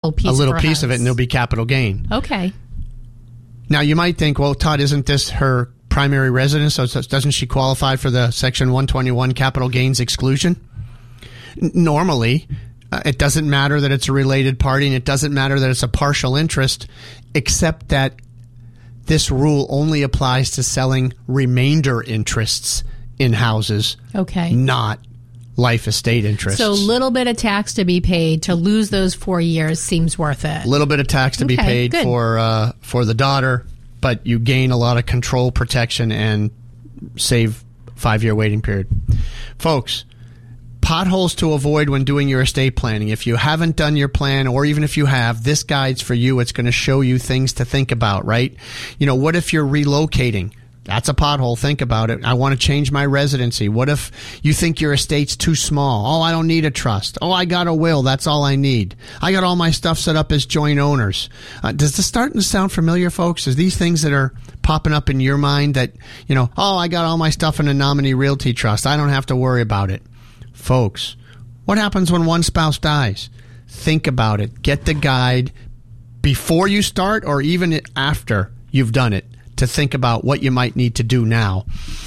piece. A little piece of it, and there'll be capital gain. Okay. Now, you might think, well, Todd, isn't this her primary residence? So doesn't she qualify for the Section 121 capital gains exclusion? Normally, it doesn't matter that it's a related party, and it doesn't matter that it's a partial interest, except that this rule only applies to selling remainder interests in houses, not life estate interests. So a little bit of tax to be paid to lose those 4 years seems worth it. A little bit of tax to be paid for the daughter, but you gain a lot of control protection and save 5-year waiting period. Folks, potholes to avoid when doing your estate planning. If you haven't done your plan, or even if you have, this guide's for you. It's going to show you things to think about, right? You know, what if you're relocating? That's a pothole. Think about it. I want to change my residency. What if you think your estate's too small? Oh, I don't need a trust. Oh, I got a will. That's all I need. I got all my stuff set up as joint owners. Does this starting to sound familiar, folks? Is these things that are popping up in your mind that, you know, oh, I got all my stuff in a nominee realty trust. I don't have to worry about it. Folks, what happens when one spouse dies? Think about it. Get the guide before you start, or even after you've done it, to think about what you might need to do now.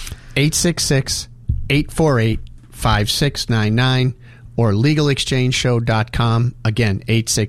866-848-5699 or legalexchangeshow.com. Again,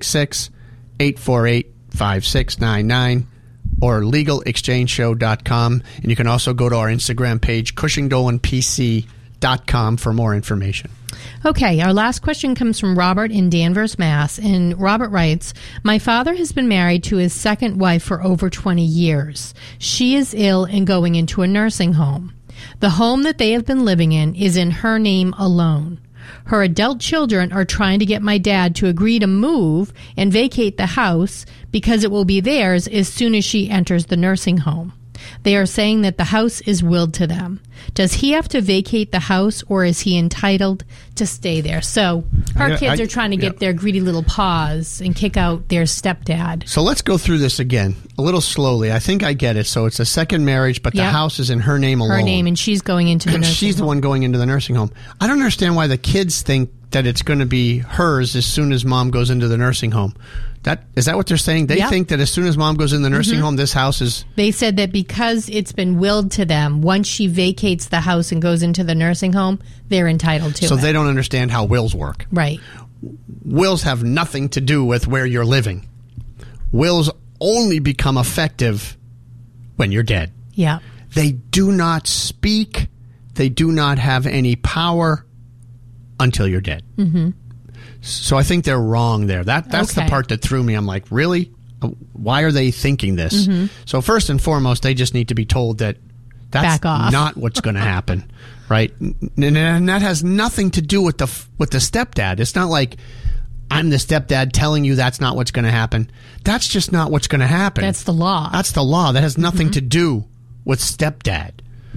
866-848-5699 or legalexchangeshow.com. And you can also go to our Instagram page, CushingDolanPC.com, for more information. Okay, our last question comes from Robert in Danvers, Mass. And Robert writes, my father has been married to his second wife for over 20 years. She is ill and going into a nursing home. The home that they have been living in is in her name alone. Her adult children are trying to get my dad to agree to move and vacate the house because it will be theirs as soon as she enters the nursing home. They are saying that the house is willed to them. Does he have to vacate the house, or is he entitled to stay there? So her kids are trying to get their greedy little paws and kick out their stepdad. So let's go through this again a little slowly. I think I get it. So it's a second marriage, but the house is in her name alone. Her name, and she's going into the nursing home. She's the one going into the nursing home. I don't understand why the kids think that it's going to be hers as soon as mom goes into the nursing home. Is that what they're saying? They think that as soon as mom goes in the nursing home, this house is... They said that because it's been willed to them, once she vacates the house and goes into the nursing home, they're entitled to it. So they don't understand how wills work. Right. Wills have nothing to do with where you're living. Wills only become effective when you're dead. Yeah. They do not speak. They do not have any power until you're dead. Mm-hmm. So I think they're wrong there. That's the part that threw me. I'm like, really? Why are they thinking this? Mm-hmm. So first and foremost, they just need to be told that that's not what's going to happen, right? And that has nothing to do with the stepdad. It's not like I'm the stepdad telling you that's not what's going to happen. That's just not what's going to happen. That's the law. That's the law. That has nothing to do with stepdad.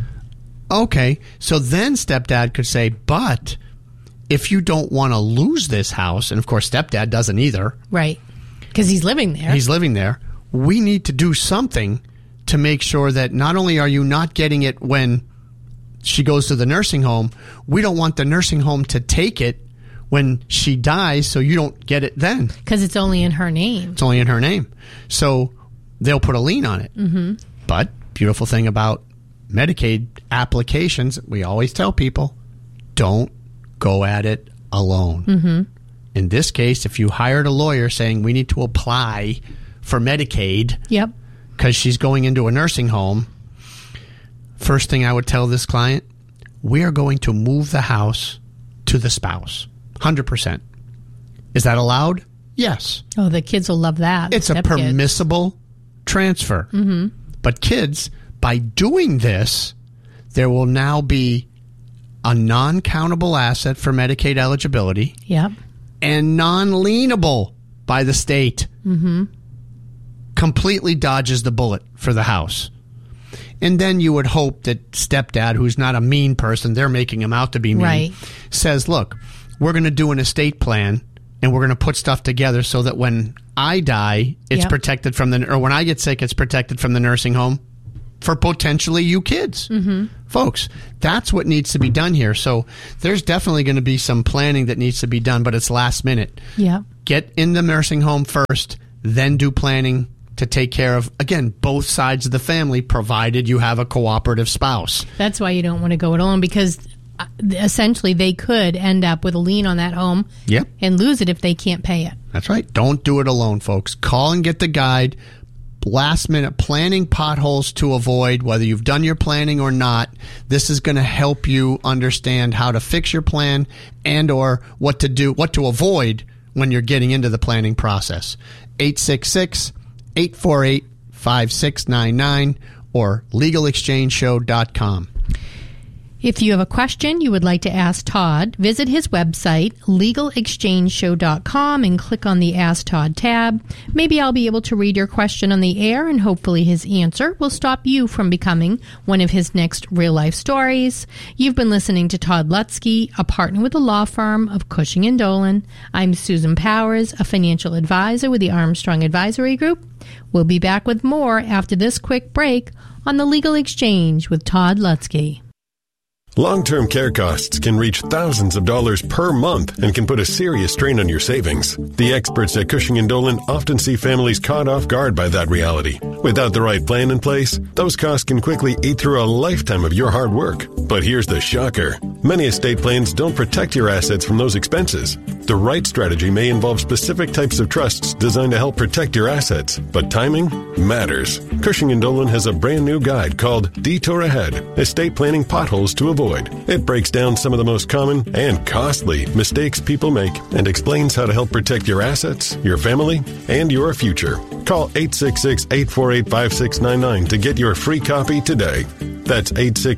Okay, so then stepdad could say, but... if you don't want to lose this house, and of course stepdad doesn't either. Right. Because he's living there. He's living there. We need to do something to make sure that not only are you not getting it when she goes to the nursing home, we don't want the nursing home to take it when she dies so you don't get it then. Because it's only in her name. It's only in her name. So they'll put a lien on it. Mm-hmm. But beautiful thing about Medicaid applications, we always tell people, don't go at it alone. Mm-hmm. In this case, if you hired a lawyer saying we need to apply for Medicaid because she's going into a nursing home, first thing I would tell this client, we are going to move the house to the spouse. 100%. Is that allowed? Yes. Oh, the kids will love that. It's a permissible transfer. Mm-hmm. But kids, by doing this, there will now be a non-countable asset for Medicaid eligibility. Yep. And non-lienable by the state. Mm-hmm. Completely dodges the bullet for the house. And then you would hope that stepdad, who's not a mean person, they're making him out to be mean, says, look, we're going to do an estate plan and we're going to put stuff together so that when I die, it's protected from or when I get sick, it's protected from the nursing home. for potentially you kids. Folks, that's what needs to be done here. So there's definitely going to be some planning that needs to be done, but it's last minute. Yeah. Get in the nursing home first, then do planning to take care of, again, both sides of the family, provided you have a cooperative spouse. That's why you don't want to go it alone, because essentially they could end up with a lien on that home and lose it if they can't pay it. That's right. Don't do it alone, folks. Call and get the guide. Last minute planning potholes to avoid, whether you've done your planning or not. This is going to help you understand how to fix your plan and or what to do, what to avoid when you're getting into the planning process. 866-848-5699 or legalexchangeshow.com. If you have a question you would like to ask Todd, visit his website, legalexchangeshow.com, and click on the Ask Todd tab. Maybe I'll be able to read your question on the air, and hopefully his answer will stop you from becoming one of his next real-life stories. You've been listening to Todd Lutzke, a partner with the law firm of Cushing & Dolan. I'm Susan Powers, a financial advisor with the Armstrong Advisory Group. We'll be back with more after this quick break on The Legal Exchange with Todd Lutzke. Long-term care costs can reach thousands of dollars per month and can put a serious strain on your savings. The experts at Cushing & Dolan often see families caught off guard by that reality. Without the right plan in place, those costs can quickly eat through a lifetime of your hard work. But here's the shocker. Many estate plans don't protect your assets from those expenses. The right strategy may involve specific types of trusts designed to help protect your assets, but timing matters. Cushing & Dolan has a brand new guide called Detour Ahead, Estate Planning Potholes to Avoid. It breaks down some of the most common and costly mistakes people make and explains how to help protect your assets, your family, and your future. Call 866-848-5699 to get your free copy today. That's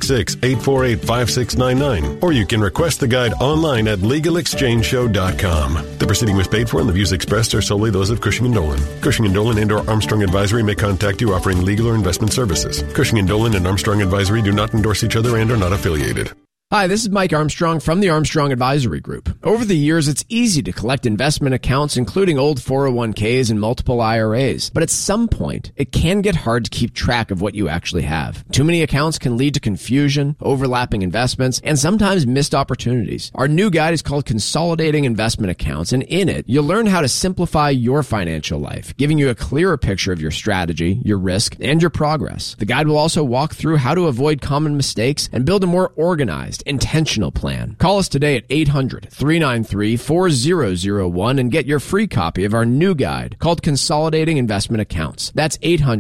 866-848-5699. Or you can request the guide online at legalexchangeshow.com. The proceeding was paid for and the views expressed are solely those of Cushing & Dolan. Cushing & Dolan and or Armstrong Advisory may contact you offering legal or investment services. Cushing & Dolan and Armstrong Advisory do not endorse each other and are not affiliated. Hi, this is Mike Armstrong from the Armstrong Advisory Group. Over the years, it's easy to collect investment accounts, including old 401ks and multiple IRAs. But at some point, it can get hard to keep track of what you actually have. Too many accounts can lead to confusion, overlapping investments, and sometimes missed opportunities. Our new guide is called Consolidating Investment Accounts, and in it, you'll learn how to simplify your financial life, giving you a clearer picture of your strategy, your risk, and your progress. The guide will also walk through how to avoid common mistakes and build a more organized, intentional plan. Call us today at 800-393-4001 and get your free copy of our new guide called Consolidating Investment Accounts. That's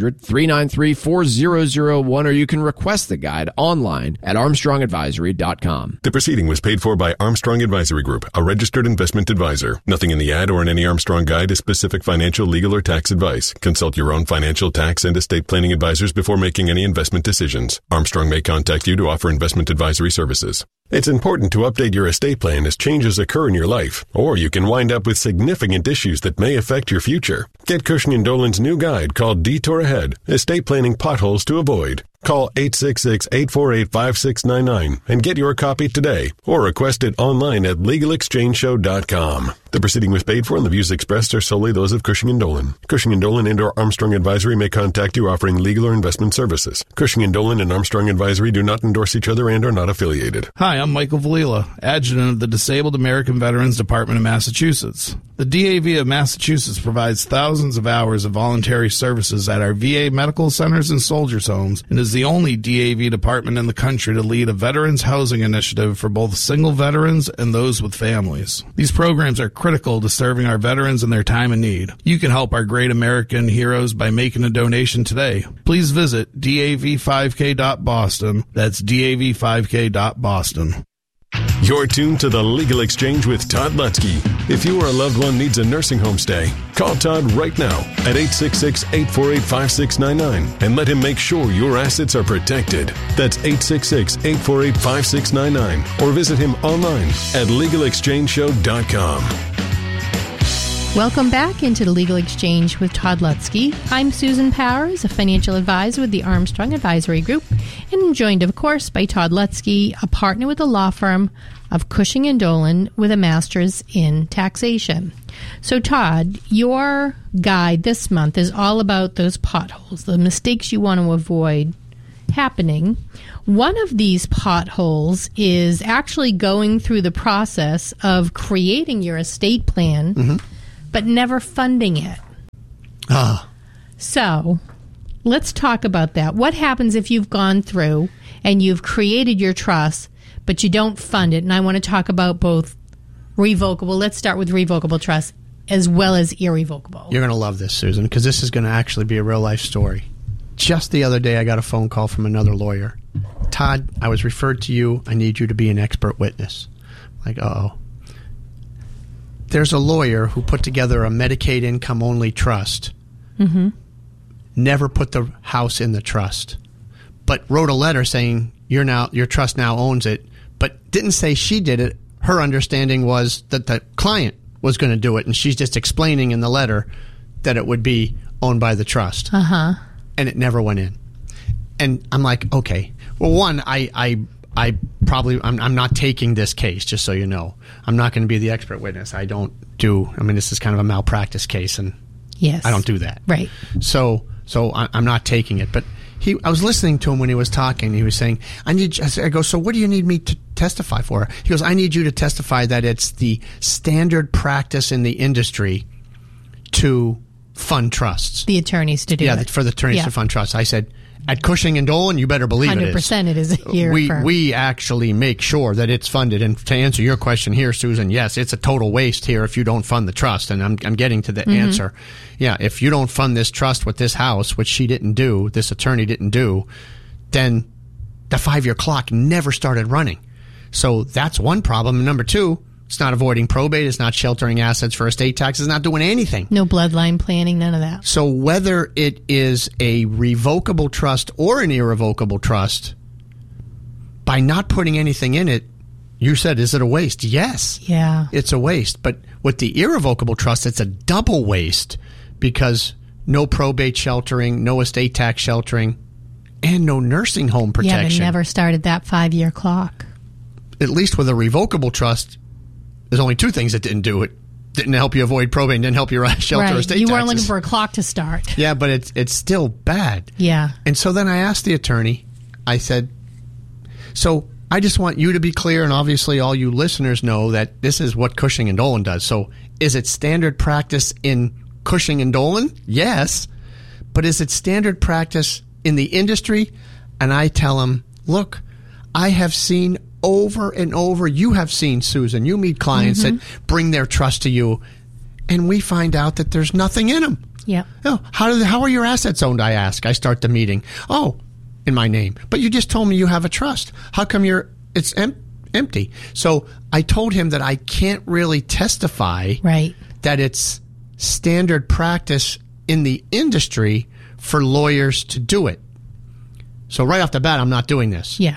800-393-4001, or you can request the guide online at armstrongadvisory.com. The proceeding was paid for by Armstrong Advisory Group, a registered investment advisor. Nothing in the ad or in any Armstrong guide is specific financial, legal, or tax advice. Consult your own financial, tax, and estate planning advisors before making any investment decisions. Armstrong may contact you to offer investment advisory services. It's important to update your estate plan as changes occur in your life, or you can wind up with significant issues that may affect your future. Get Cushing & Dolan's new guide called Detour Ahead, Estate Planning Potholes to Avoid. Call 866-848-5699 and get your copy today, or request it online at legalexchangeshow.com. The proceeding was paid for and the views expressed are solely those of Cushing & Dolan. Cushing & Dolan and or Armstrong Advisory may contact you offering legal or investment services. Cushing & Dolan and Armstrong Advisory do not endorse each other and are not affiliated. Hi, I'm Michael Valila, Adjutant of the Disabled American Veterans Department of Massachusetts. The DAV of Massachusetts provides thousands of hours of voluntary services at our VA medical centers and soldiers' homes and is the only DAV department in the country to lead a veterans housing initiative for both single veterans and those with families. These programs are critical to serving our veterans in their time of need. You can help our great American heroes by making a donation today. Please visit dav5k.boston. That's dav5k.boston. You're tuned to The Legal Exchange with Todd Lutzke. If you or a loved one needs a nursing home stay, call Todd right now at 866-848-5699 and let him make sure your assets are protected. That's 866-848-5699 or visit him online at legalexchangeshow.com. Welcome back into the Legal Exchange with Todd Lutzke. I'm Susan Powers, a financial advisor with the Armstrong Advisory Group, and I'm joined, of course, by Todd Lutzke, a partner with the law firm of Cushing & Dolan with a master's in taxation. So, Todd, your guide this month is all about those potholes, the mistakes you want to avoid happening. One of these potholes is actually going through the process of creating your estate plan, but never funding it. So let's talk about that. What happens if you've gone through and you've created your trust, but you don't fund it? And I want to talk about both revocable. Let's start with revocable trust as well as irrevocable. You're going to love this, Susan, because this is going to actually be a real life story. Just the other day, I got a phone call from another lawyer. Todd, I was referred to you. I need you to be an expert witness. Like, uh-oh. There's a lawyer who put together a Medicaid income-only trust. Never put the house in the trust, but wrote a letter saying your trust now owns it, but didn't say she did it. Her understanding was that the client was going to do it, and she's just explaining in the letter that it would be owned by the trust. And it never went in. And I'm like, okay. Well, one, I'm not taking this case, just so you know. I'm not going to be the expert witness. This is kind of a malpractice case, and yes, I don't do that. Right. So I'm not taking it. But I was listening to him when he was talking. He was saying, I go, so what do you need me to testify for? He goes, I need you to testify that it's the standard practice in the industry to fund trusts. The attorneys to do it. Yeah, for the attorneys to fund trusts. I said, at Cushing and Dolan, you better believe 100% it is. 100% it is here. We actually make sure that it's funded. And to answer your question here, Susan, yes, it's a total waste here if you don't fund the trust. And I'm getting to the answer. Yeah, if you don't fund this trust with this house, which she didn't do, this attorney didn't do, then the 5-year clock never started running. So that's one problem. And number two, it's not avoiding probate. It's not sheltering assets for estate taxes. It's not doing anything. No bloodline planning, none of that. So whether it is a revocable trust or an irrevocable trust, by not putting anything in it, you said, is it a waste? Yes. Yeah. It's a waste. But with the irrevocable trust, it's a double waste because no probate sheltering, no estate tax sheltering, and no nursing home protection. Yeah, but never started that 5-year clock. At least with a revocable trust, there's only two things that didn't do it. Didn't help you avoid probate and didn't help you shelter estate taxes. You weren't looking for a clock to start. Yeah, but it's still bad. Yeah. And so then I asked the attorney, I said, so I just want you to be clear, and obviously all you listeners know that this is what Cushing and Dolan does. So is it standard practice in Cushing and Dolan? Yes. But is it standard practice in the industry? And I tell him, look, I have seen over and over, you have seen, Susan, you meet clients that bring their trust to you, and we find out that there's nothing in them. Yeah. Oh, how are your assets owned, I ask. I start the meeting. Oh, in my name. But you just told me you have a trust. How come it's empty? So I told him that I can't really testify that it's standard practice in the industry for lawyers to do it. So right off the bat, I'm not doing this. Yeah.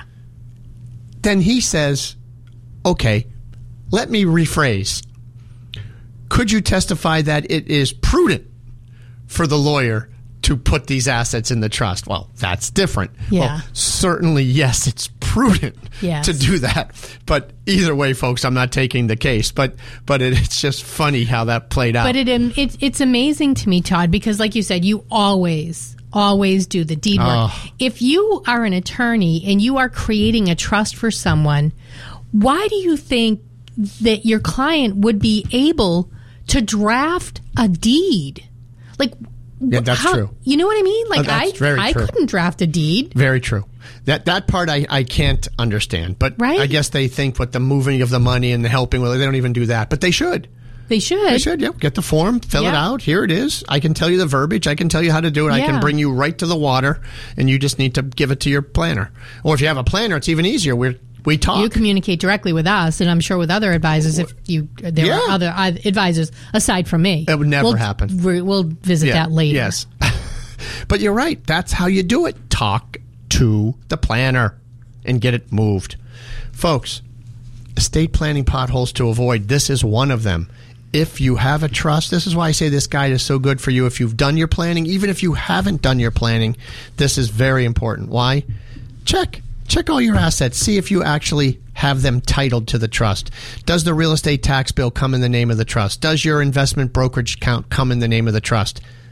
Then he says, okay, let me rephrase. Could you testify that it is prudent for the lawyer to put these assets in the trust? Well, that's different. Yeah. Well, certainly, yes, it's prudent to do that. But either way, folks, I'm not taking the case. But it's just funny how that played out. But it's amazing to me, Todd, because like you said, you always do the deed work. If you are an attorney and you are creating a trust for someone, why do you think that your client would be able to draft a deed? Like, yeah, that's true. You know what I mean? Like, I true. couldn't draft a deed. Very true. That part I can't understand. But I guess they think with the moving of the money and the helping, well, they don't even do that. But they should. They should. They should, yeah. Get the form, fill it out. Here it is. I can tell you the verbiage. I can tell you how to do it. I can bring you right to the water, and you just need to give it to your planner. Or if you have a planner, it's even easier. We talk. You communicate directly with us, and I'm sure with other advisors, if there are other advisors aside from me. It would never happen. We'll visit that later. Yes. But you're right. That's how you do it. Talk to the planner and get it moved. Folks, estate planning potholes to avoid. This is one of them. If you have a trust, this is why I say this guide is so good for you. If you've done your planning, even if you haven't done your planning, this is very important. Why? Check all your assets. See if you actually have them titled to the trust. Does the real estate tax bill come in the name of the trust? Does your investment brokerage account come in the name of the trust?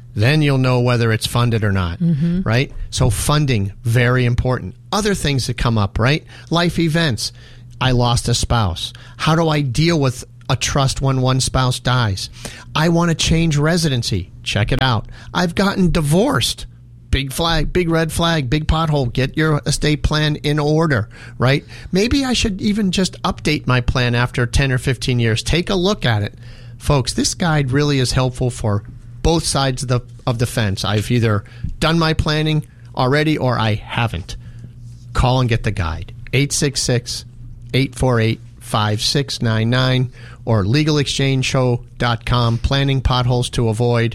Then you'll know whether it's funded or not, right? So funding, very important. Other things that come up, right? Life events. I lost a spouse. How do I deal with a trust when one spouse dies? I want to change residency. Check it out. I've gotten divorced. Big flag, big red flag, big pothole. Get your estate plan in order, right? Maybe I should even just update my plan after 10 or 15 years. Take a look at it. Folks, this guide really is helpful for both sides of the fence. I've either done my planning already or I haven't. Call and get the guide. 866-848-5699 or legalexchangeshow.com. Planning potholes to avoid.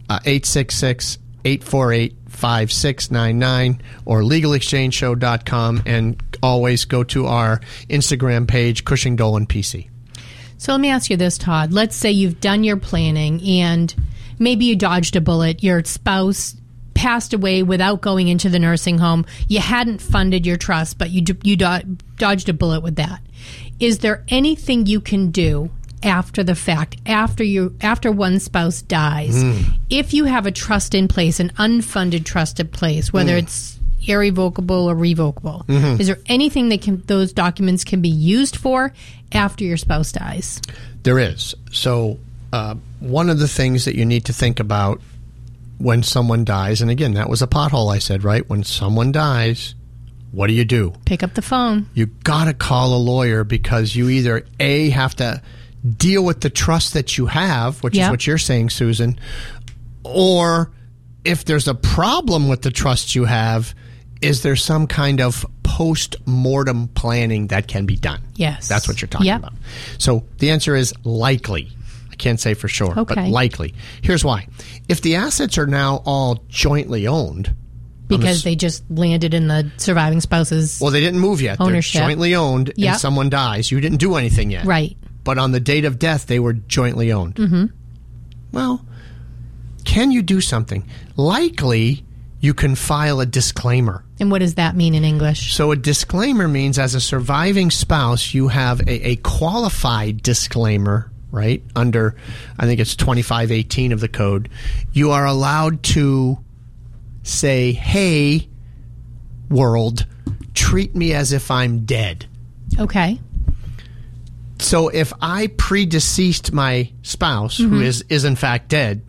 866-848-5699 or legalexchangeshow.com, and always go to our Instagram page, Cushing Dolan PC. So let me ask you this, Todd. Let's say you've done your planning and maybe you dodged a bullet. Your spouse passed away without going into the nursing home. You hadn't funded your trust, but you dodged a bullet with that. Is there anything you can do after the fact, after one spouse dies, if you have a trust in place, an unfunded trust in place, whether it's irrevocable or revocable? Is there anything that those documents can be used for after your spouse dies? There is. So one of the things that you need to think about when someone dies, and again, that was a pothole I said, right? When someone dies, what do you do? Pick up the phone. You got to call a lawyer, because you either A, have to deal with the trust that you have, which is what you're saying, Susan, or if there's a problem with the trust you have, is there some kind of post-mortem planning that can be done? Yes. That's what you're talking about. So the answer is likely. I can't say for sure, but likely. Here's why. If the assets are now all jointly owned, because they just landed in the surviving spouse's well, they didn't move yet. ownership. They're jointly owned, and someone dies. You didn't do anything yet. Right. But on the date of death, they were jointly owned. Well, can you do something? Likely, you can file a disclaimer. And what does that mean in English? So a disclaimer means, as a surviving spouse, you have a qualified disclaimer, right? Under, I think it's 2518 of the code. You are allowed to say, hey, world, treat me as if I'm dead. Okay. So if I predeceased my spouse, who is in fact dead,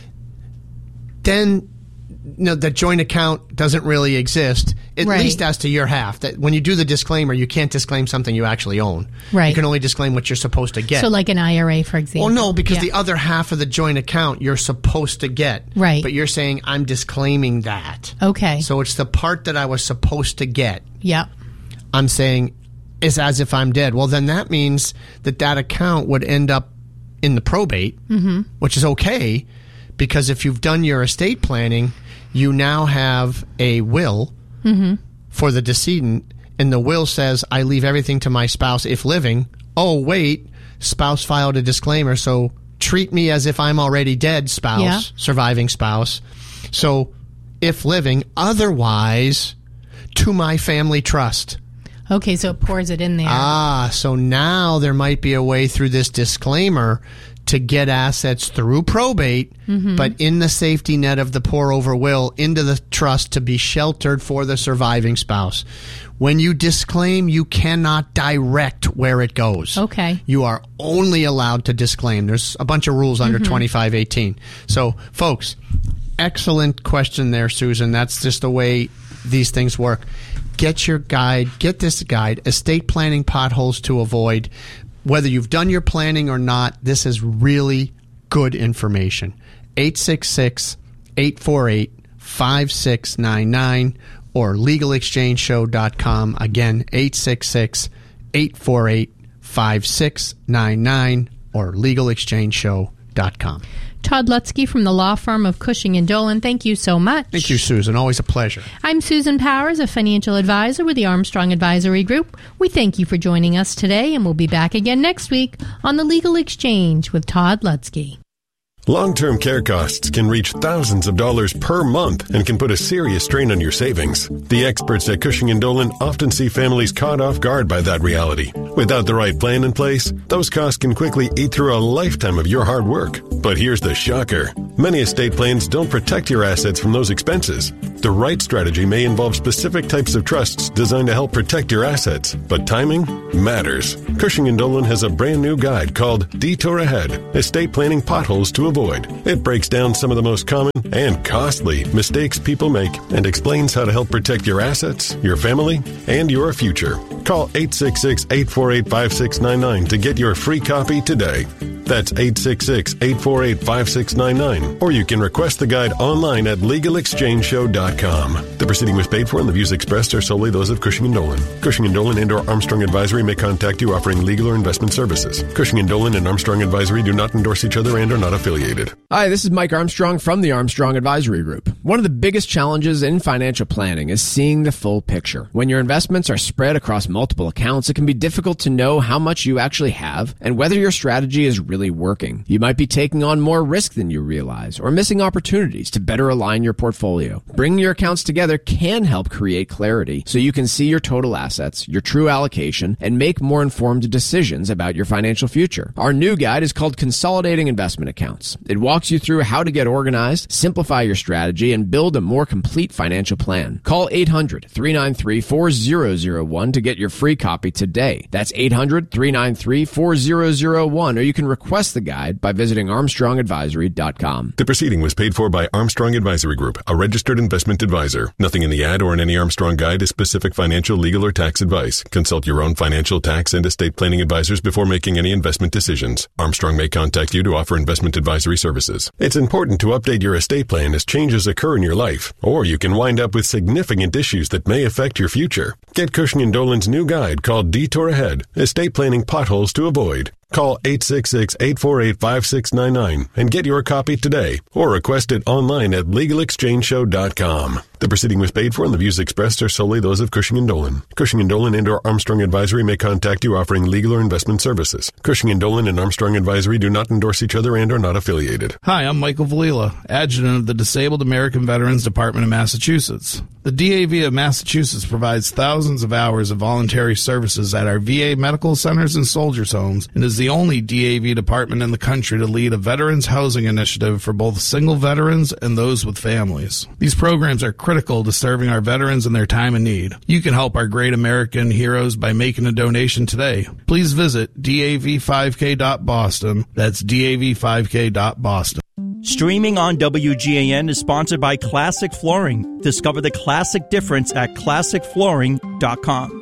then the joint account doesn't really exist, at least as to your half. That when you do the disclaimer, you can't disclaim something you actually own. Right. You can only disclaim what you're supposed to get. So like an IRA, for example. Well, no, because the other half of the joint account you're supposed to get. Right. But you're saying, I'm disclaiming that. Okay. So it's the part that I was supposed to get. Yep. I'm saying is as if I'm dead. Well, then that means that account would end up in the probate, which is okay, because if you've done your estate planning, you now have a will for the decedent, and the will says, I leave everything to my spouse if living. Oh, wait, spouse filed a disclaimer, so treat me as if I'm already dead, spouse, surviving spouse. So if living, otherwise to my family trust. Okay, so it pours it in there. So now there might be a way through this disclaimer to get assets through probate, but in the safety net of the pour-over will into the trust to be sheltered for the surviving spouse. When you disclaim, you cannot direct where it goes. Okay. You are only allowed to disclaim. There's a bunch of rules under 2518. So, folks, excellent question there, Susan. That's just the way these things work. Get your guide. Get this guide, Estate Planning Potholes to Avoid. Whether you've done your planning or not, this is really good information. 866-848-5699 or legalexchangeshow.com. Again, 866-848-5699 or legalexchangeshow.com. Todd Lutzke from the law firm of Cushing & Dolan, thank you so much. Thank you, Susan. Always a pleasure. I'm Susan Powers, a financial advisor with the Armstrong Advisory Group. We thank you for joining us today, and we'll be back again next week on The Legal Exchange with Todd Lutzke. Long-term care costs can reach thousands of dollars per month and can put a serious strain on your savings. The experts at Cushing & Dolan often see families caught off guard by that reality. Without the right plan in place, those costs can quickly eat through a lifetime of your hard work. But here's the shocker. Many estate plans don't protect your assets from those expenses. The right strategy may involve specific types of trusts designed to help protect your assets, but timing matters. Cushing & Dolan has a brand new guide called Detour Ahead, Estate Planning Potholes to Avoid. It breaks down some of the most common and costly mistakes people make and explains how to help protect your assets, your family, and your future. Call 866-848-5699 to get your free copy today. That's 866-848-5699. Or you can request the guide online at LegalExchangeShow.com. The proceeding was paid for and the views expressed are solely those of Cushing & Dolan. Cushing & Dolan and/or Armstrong Advisory may contact you offering legal or investment services. Cushing & Dolan and Armstrong Advisory do not endorse each other and are not affiliated. Hi, this is Mike Armstrong from the Armstrong Advisory Group. One of the biggest challenges in financial planning is seeing the full picture. When your investments are spread across multiple accounts, it can be difficult to know how much you actually have and whether your strategy is really working. You might be taking on more risk than you realize or missing opportunities to better align your portfolio. Bringing your accounts together can help create clarity so you can see your total assets, your true allocation, and make more informed decisions about your financial future. Our new guide is called Consolidating Investment Accounts. It walks you through how to get organized, simplify your strategy, and build a more complete financial plan. Call 800-393-4001 to get your free copy today. That's 800-393-4001, or you can request the guide by visiting ArmstrongAdvisory.com. The proceeding was paid for by Armstrong Advisory Group, a registered investment advisor. Nothing in the ad or in any Armstrong guide is specific financial, legal, or tax advice. Consult your own financial, tax, and estate planning advisors before making any investment decisions. Armstrong may contact you to offer investment advisory services. It's important to update your estate plan as changes occur in your life, or you can wind up with significant issues that may affect your future. Get Cushing & Dolan's new guide called Detour Ahead, Estate Planning Potholes to Avoid. Call 866-848-5699 and get your copy today, or request it online at LegalExchangeShow.com. The proceeding was paid for and the views expressed are solely those of Cushing & Dolan. Cushing & Dolan and/or Armstrong Advisory may contact you offering legal or investment services. Cushing & Dolan and Armstrong Advisory do not endorse each other and are not affiliated. Hi, I'm Michael Valila, Adjutant of the Disabled American Veterans Department of Massachusetts. The DAV of Massachusetts provides thousands of hours of voluntary services at our VA medical centers and soldiers' homes and is the only DAV department in the country to lead a veterans housing initiative for both single veterans and those with families. These programs are critical to serving our veterans in their time of need. You can help our great American heroes by making a donation today. Please visit DAV5K.Boston. That's DAV5K.Boston. Streaming on WGAN is sponsored by Classic Flooring. Discover the classic difference at ClassicFlooring.com.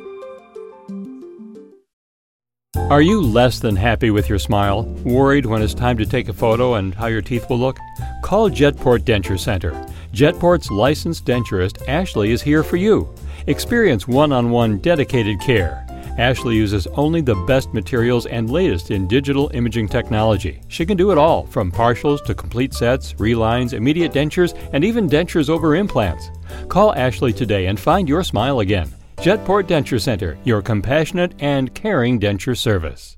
Are you less than happy with your smile? Worried when it's time to take a photo and how your teeth will look? Call Jetport Denture Center. Jetport's licensed denturist, Ashley, is here for you. Experience one-on-one dedicated care. Ashley uses only the best materials and latest in digital imaging technology. She can do it all, from partials to complete sets, relines, immediate dentures, and even dentures over implants. Call Ashley today and find your smile again. Jetport Denture Center, your compassionate and caring denture service.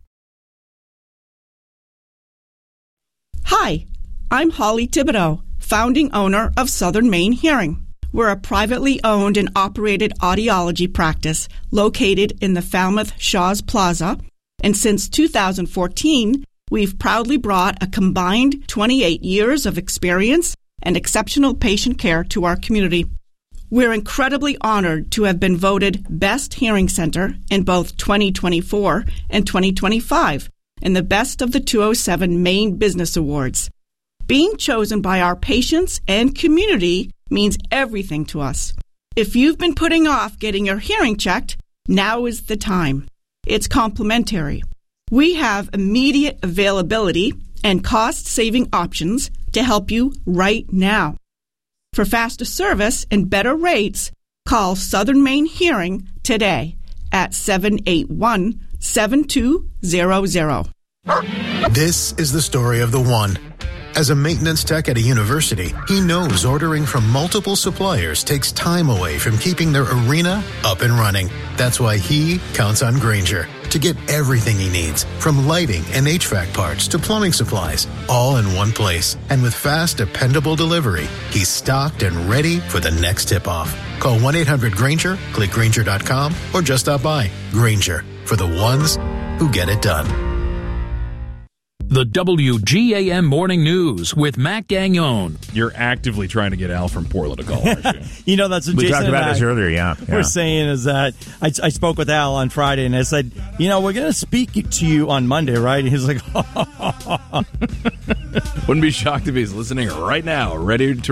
Hi, I'm Holly Thibodeau, founding owner of Southern Maine Hearing. We're a privately owned and operated audiology practice located in the Falmouth Shaw's Plaza, and since 2014, we've proudly brought a combined 28 years of experience and exceptional patient care to our community. We're incredibly honored to have been voted Best Hearing Center in both 2024 and 2025 in the Best of the 207 Maine Business Awards. Being chosen by our patients and community means everything to us. If you've been putting off getting your hearing checked, now is the time. It's complimentary. We have immediate availability and cost-saving options to help you right now. For faster service and better rates, call Southern Maine Hearing today at 781-7200. This is the story of the one. As a maintenance tech at a university, he knows ordering from multiple suppliers takes time away from keeping their arena up and running. That's why he counts on Grainger to get everything he needs, from lighting and HVAC parts to plumbing supplies, all in one place. And with fast, dependable delivery, he's stocked and ready for the next tip-off. Call 1-800-GRAINGER, click Grainger.com, or just stop by. Grainger, for the ones who get it done. The WGAM Morning News with Matt Gagnon. You're actively trying to get Al from Portland to call, aren't you? That's what we Jason talked about this earlier, yeah. We're saying is that I spoke with Al on Friday, and I said, we're going to speak to you on Monday, right? And he's like, Wouldn't be shocked if he's listening right now, ready to